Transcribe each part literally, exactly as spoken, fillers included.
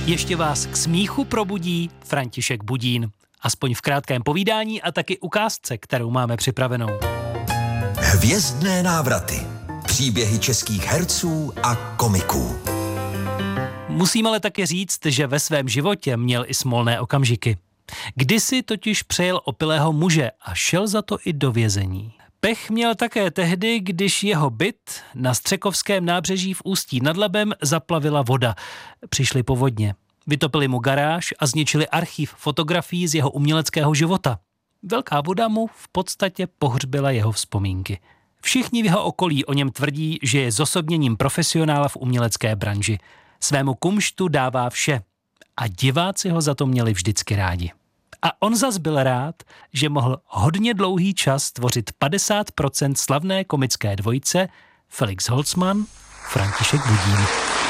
Ještě vás k smíchu probudí František Budín. Aspoň v krátkém povídání a taky ukázce, kterou máme připravenou. Hvězdné návraty. Příběhy českých herců a komiků. Musím ale taky říct, že ve svém životě měl i smolné okamžiky. Kdysi totiž přejel opilého muže a šel za to i do vězení. Pech měl také tehdy, když jeho byt na Střekovském nábřeží v Ústí nad Labem zaplavila voda. Přišly povodně. Vytopili mu garáž a zničili archív fotografií z jeho uměleckého života. Velká voda mu v podstatě pohřbila jeho vzpomínky. Všichni v jeho okolí o něm tvrdí, že je zosobněním profesionála v umělecké branži. Svému kumštu dává vše a diváci ho za to měli vždycky rádi. A on zas byl rád, že mohl hodně dlouhý čas tvořit padesát procent slavné komické dvojice Felix Holzmann, František Budín.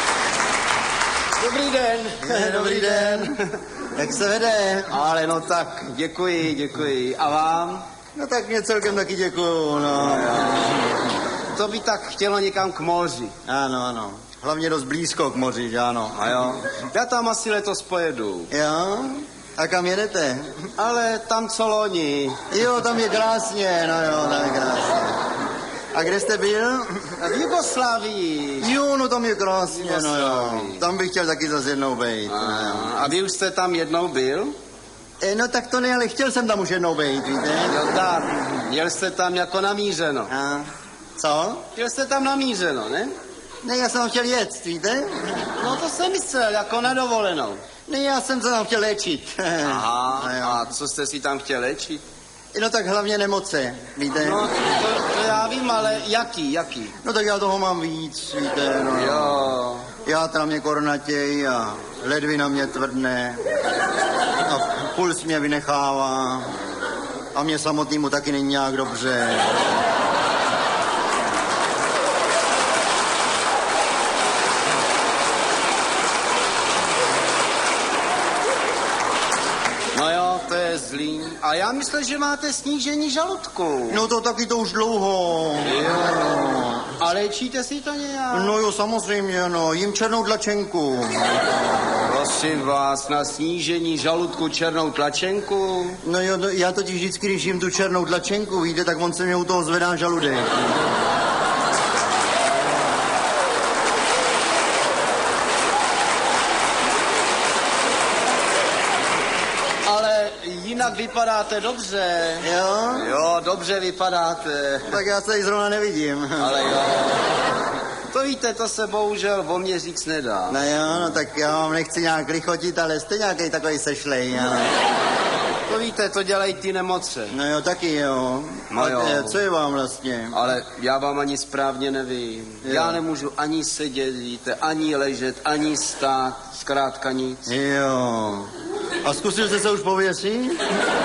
Dobrý den. Dobrý den. Jak se vede? Ale no tak, děkuji, děkuji. A vám? No tak mě celkem taky děkuju, no. To by tak chtělo někam k moři. Ano, ano. Hlavně dost blízko k moři, že ano. A jo. Já tam asi letos pojedu. Jo? A kam jedete? Ale tam co loni. Jo, tam je krásně, no jo, tam je krásně. A kde jste byl? V Jugoslávii. Jo, no tam je krásně, no jo. Tam bych chtěl taky zase jednou být. A, no jo. a vy už jste tam jednou byl? E, no tak to ne, ale chtěl jsem tam už jednou být, víte? Jo tak, jel jste tam jako namířeno. A co? Jel jste tam namířeno, ne? Ne, já jsem tam chtěl jet, víte? No to jsem myslel, jako na dovolenou. Ne, já jsem se tam chtěl léčit. Aha, no, jo. a co jste si tam chtěl léčit? No tak hlavně nemoce, víte? No, to, to já vím, ale jaký, jaký? No tak já toho mám víc, víte, no. Jo. Játra mě kornatěj a ledvina mě tvrdne a puls mě vynechává a mě samotnému taky není nějak dobře. No jo, to je zlý. A já myslím, že máte snížení žaludku. No to taky to už dlouho. Jo. A léčíte si to nějak? No jo, samozřejmě, no, jím černou tlačenku. Prosím vás, na snížení žaludku černou tlačenku? No jo, no, já totiž vždycky, když jím tu černou tlačenku, víte, tak on se mě u toho zvedá žaludek. Jinak vypadáte dobře. Jo? Jo, dobře vypadáte. Tak já se jí zrovna nevidím. Ale jo. To víte, to se bohužel o mě říct nedá. No jo, no tak já vám nechci nějak lichotit, ale jste nějaký takový sešlej, ano. To víte, to dělají ty nemoce. No jo, taky jo. No a jo. te, co je vám vlastně? Ale já vám ani správně nevím. Jo. Já nemůžu ani sedět, víte, ani ležet, ani stát, zkrátka nic. Jo. A zkusil jste se už pověsit?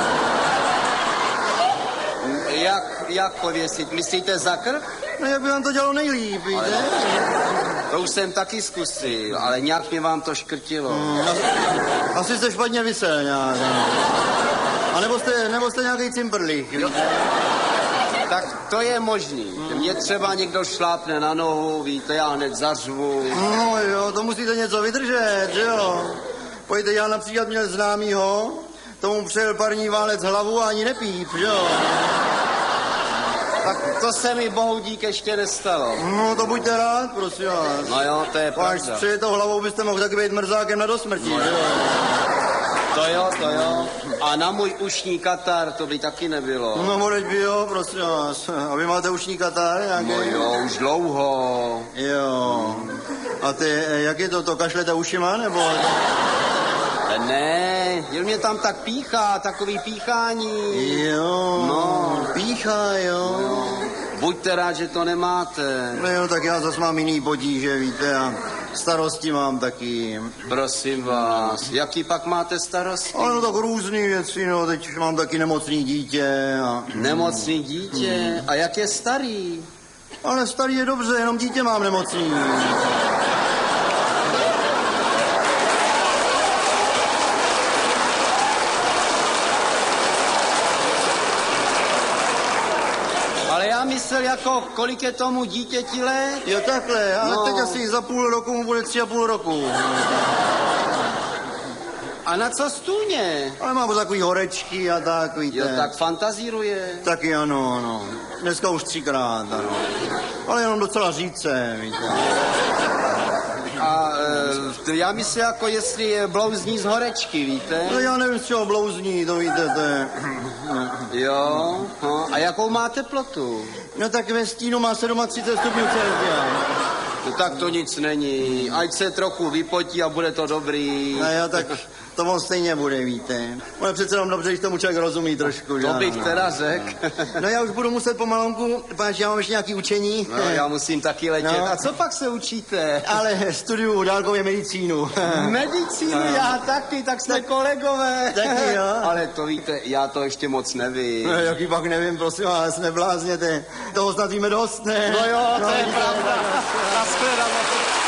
Jak, jak pověsit? Myslíte za krk? No jak by vám to dělalo nejlíp, víte? To už jsem taky zkusil, ale nějak mě vám to škrtilo. Hmm, asi jste špatně vysel nějak. A nebo jste, nebo jste nějaký cimprlík, víte? Tak to je možný. Hmm. Mě třeba někdo šlápne na nohu, víte, já hned zařvu. No jo, to musíte něco vydržet, že jo? Pojďte, já například měl známýho, tomu přejel parní válec hlavu a ani nepíp, že jo? Tak to se mi bohu dík ještě nestalo. No to buďte rád, prosím vás. No jo, to je pravda. Až přeje to hlavou byste mohl taky být mrzákem na dosmrtí, no, že jo? To jo, to jo. A na můj ušní katar to by taky nebylo. No modeď by jo, prosím vás. A vy máte ušní katar nějaký? No jo, už dlouho. Jo. A ty, jak je to, to kašlete ušima, nebo? Ne, jen mě tam tak píchá, takový píchání. Jo, no. Píchá, jo. No. Buďte rád, že to nemáte. No jo, tak já zase mám jiný potíže, víte, a starosti mám taky. Prosím vás, jaký pak máte starosti? Ale no tak různý věci, no, teď mám taky nemocný dítě a... Nemocný dítě? Hmm. A jak je starý? Ale starý je dobře, jenom dítě mám nemocný. myslel jako, kolik je tomu dítěti let? Jo, takhle, ale no. Teď asi za půl roku mu bude tři a půl roku. A na co stůně? Ale mám takový horečky a tak, víte. Jo, tak fantazíruje. Taky ano, ano. Dneska už třikrát, ano. Ale jenom docela říce, víte. A e, já myslím, jako jestli je blouzní z horečky, víte? No já nevím, z čeho blouzní, to víte, to je... Jo, no, a jakou má teplotu? No tak ve stínu má třicet sedm stupňů Celsia. No tak to nic není, ať se trochu vypotí a bude to dobrý. No jo, tak to on stejně bude, víte. Ale přece jenom dobře, když tomu člověk rozumí trošku. To já, bych no. teda řekl. No já už budu muset pomalonku, protože já mám ještě nějaký učení. No, já musím taky letět. No. A co pak se učíte? Ale studuju dálkově medicínu. Medicínu, No. já taky, tak jsme kolegové. Taky jo. Ale to víte, já to ještě moc nevím. No, jaký pak nevím, prosím vás, neblázněte. Toho snad víme dost, ne? No jo, to no, je vidíte, pravda. Nashledanou.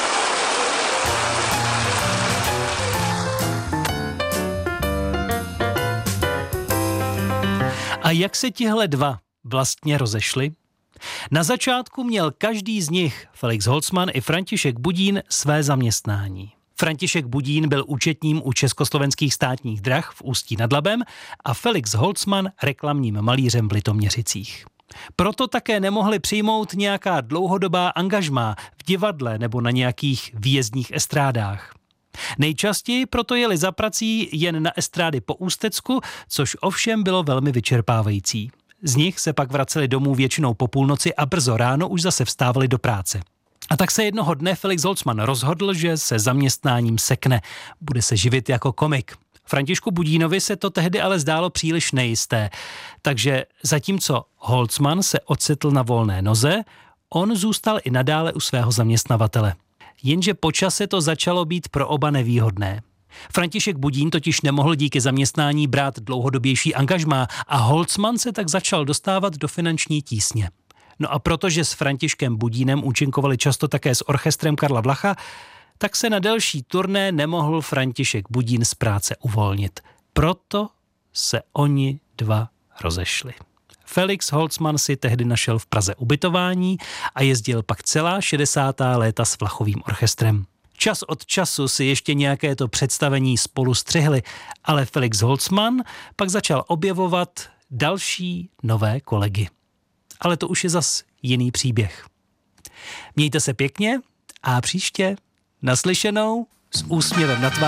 A jak se tihle dva vlastně rozešli? Na začátku měl každý z nich, Felix Holzmann i František Budín, své zaměstnání. František Budín byl účetním u Československých státních drah v Ústí nad Labem a Felix Holzmann reklamním malířem v Litoměřicích. Proto také nemohli přijmout nějaká dlouhodobá angažmá v divadle nebo na nějakých výjezdních estrádách. Nejčastěji proto jeli za prací jen na estrády po Ústecku, což ovšem bylo velmi vyčerpávající. Z nich se pak vraceli domů většinou po půlnoci a brzo ráno už zase vstávali do práce. A tak se jednoho dne Felix Holzmann rozhodl, že se zaměstnáním sekne. Bude se živit jako komik. Františku Budínovi se to tehdy ale zdálo příliš nejisté. Takže zatímco Holzmann se ocitl na volné noze, on zůstal i nadále u svého zaměstnavatele. Jenže po čase to začalo být pro oba nevýhodné. František Budín totiž nemohl díky zaměstnání brát dlouhodobější angažmá a Holzmann se tak začal dostávat do finanční tísně. No a protože s Františkem Budínem účinkovali často také s orchestrem Karla Vlacha, tak se na delší turné nemohl František Budín z práce uvolnit. Proto se oni dva rozešli. Felix Holzmann si tehdy našel v Praze ubytování a jezdil pak celá šedesátá léta s Vlachovým orchestrem. Čas od času si ještě nějaké to představení spolu střihli, ale Felix Holzmann pak začal objevovat další nové kolegy. Ale to už je zas jiný příběh. Mějte se pěkně a příště naslyšenou s úsměvem na tváři.